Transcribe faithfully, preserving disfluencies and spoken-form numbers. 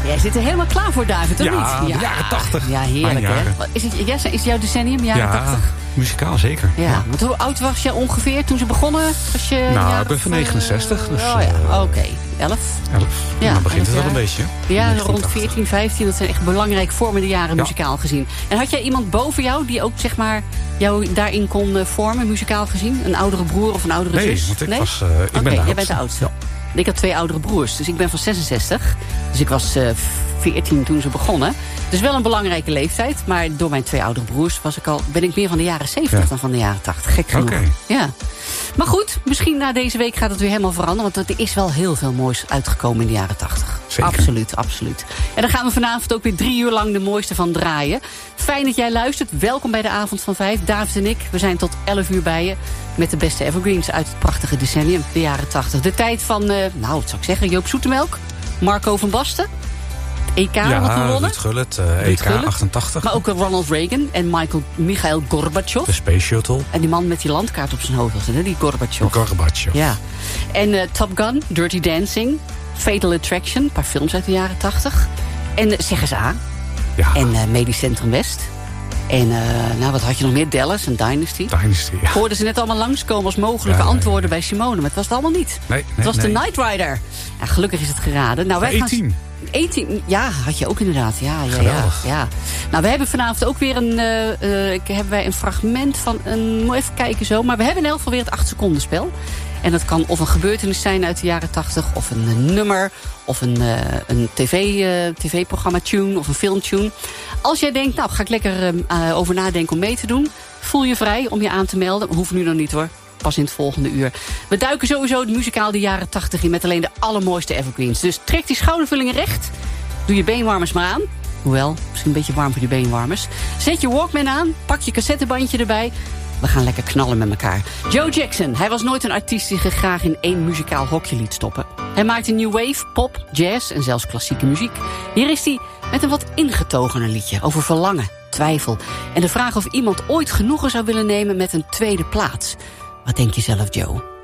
Jij zit er helemaal klaar voor, David, of ja, niet? Ja, de jaren tachtig. Ja, heerlijk, hè? Is het, yes, is het jouw decennium, jaren ja, tachtig? Muzikaal zeker. Ja. ja, want hoe oud was je ongeveer toen ze begonnen? Was je nou, ik ben van negenenzestig. Dus, oh ja, oké. Okay. elf? elf. Ja, dan begint het wel jaar. een beetje. Ja, rond veertien, vijftien. Dat zijn echt belangrijk vormende jaren ja. muzikaal gezien. En had jij iemand boven jou die ook, zeg maar, jou daarin kon vormen, muzikaal gezien? Een oudere broer of een oudere nee, zus? Want ik nee, was, uh, ik okay, ben de jij bent de oudste. Ja. Ik had twee oudere broers, dus ik ben van zesenzestig. Dus ik was uh, veertien toen ze begonnen. Dus wel een belangrijke leeftijd. Maar door mijn twee oudere broers was ik al, ben ik meer van de jaren zeventig ja. dan van de jaren tachtig. Gek genoeg. Okay. Ja. Maar goed, misschien na deze week gaat het weer helemaal veranderen. Want er is wel heel veel moois uitgekomen in de jaren tachtig. Zeker. Absoluut, absoluut. En daar gaan we vanavond ook weer drie uur lang de mooiste van draaien. Fijn dat jij luistert. Welkom bij de Avond van Vijf. David en ik, we zijn tot elf uur bij je. Met de beste evergreens uit het prachtige decennium, de jaren tachtig. De tijd van, uh, nou, wat zou ik zeggen, Joop Zoetemelk, Marco van Basten. E K ja, wat gewonnen. Ruud Gullit, uh, E K Gullit. achtentachtig. Maar ook Ronald Reagan en Michael, Mikhail Gorbachev. De Space Shuttle. En die man met die landkaart op zijn hoofd, hè, die Gorbachev. Gorbachev. Ja. En uh, Top Gun, Dirty Dancing, Fatal Attraction, een paar films uit de jaren tachtig. En uh, zeg eens A. Ja. En uh, Medisch Centrum West. En uh, nou, wat had je nog meer? Dallas en Dynasty. Dynasty, ja. Hoorden ze net allemaal langskomen als mogelijke ja, antwoorden nee. bij Simone. Maar het was het allemaal niet. Nee, nee, het was nee. de Knight Rider. Ja, gelukkig is het geraden. Nou, wij achttien. Gaan... achttien, ja, had je ook inderdaad. Ja, ja, ja, ja. Nou, we hebben vanavond ook weer een, uh, uh, hebben wij een fragment van een... Moet even kijken zo. Maar we hebben in elk geval weer het acht seconden spel. En dat kan of een gebeurtenis zijn uit de jaren tachtig... of een, een nummer, of een, uh, een tv, uh, tv-programma-tune of een filmtune. Als jij denkt, nou, ga ik lekker uh, over nadenken om mee te doen... voel je vrij om je aan te melden. Hoeft nu nog niet, hoor. Pas in het volgende uur. We duiken sowieso de muzikaal de jaren tachtig in... met alleen de allermooiste evergreens. Dus trek die schoudervullingen recht. Doe je beenwarmers maar aan. Hoewel, misschien een beetje warm voor die beenwarmers. Zet je Walkman aan. Pak je cassettebandje erbij. We gaan lekker knallen met elkaar. Joe Jackson, hij was nooit een artiest die zich graag in één muzikaal hokje liet stoppen. Hij maakte new wave, pop, jazz en zelfs klassieke muziek. Hier is hij met een wat ingetogener liedje over verlangen, twijfel... en de vraag of iemand ooit genoegen zou willen nemen met een tweede plaats. Wat denk je zelf, Joe?